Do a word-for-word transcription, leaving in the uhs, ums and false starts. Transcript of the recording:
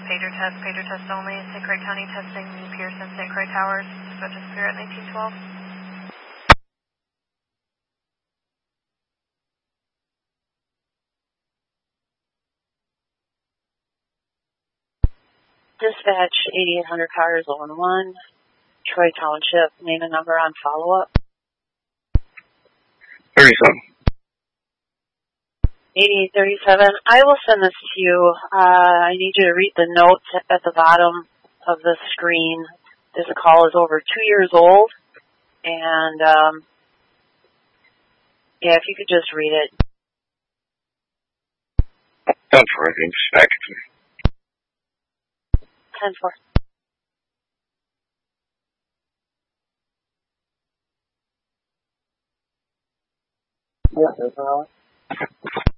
pager test, pager test only, Saint Croix County testing, Pearson, Saint Croix Towers, dispatches clear at nineteen twelve. Dispatch eighty-eight hundred cars, zero one one, Troy Township, name and number on follow-up. thirty-seven. eighty-eight thirty-seven, I will send this to you. Uh, I need you to read the notes at the bottom of the screen. This call is over two years old, and um, yeah, if you could just read it. Done for, I think. Just back to me. ten four. Yeah, that's all right.